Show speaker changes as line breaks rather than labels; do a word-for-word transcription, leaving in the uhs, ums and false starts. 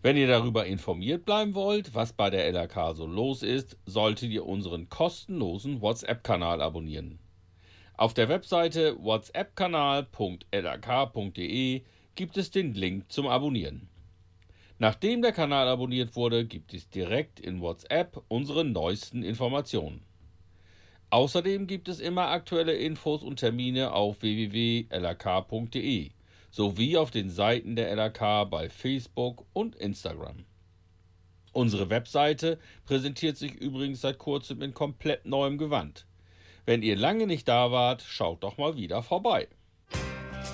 Wenn ihr darüber informiert bleiben wollt, was bei der L R K so los ist, solltet ihr unseren kostenlosen WhatsApp-Kanal abonnieren. Auf der Webseite whatsappkanal punkt l r k punkt d e gibt es den Link zum Abonnieren. Nachdem der Kanal abonniert wurde, gibt es direkt in WhatsApp unsere neuesten Informationen. Außerdem gibt es immer aktuelle Infos und Termine auf w w w punkt l r k punkt d e sowie auf den Seiten der L R K bei Facebook und Instagram. Unsere Webseite präsentiert sich übrigens seit kurzem in komplett neuem Gewand. Wenn ihr lange nicht da wart, schaut doch mal wieder vorbei.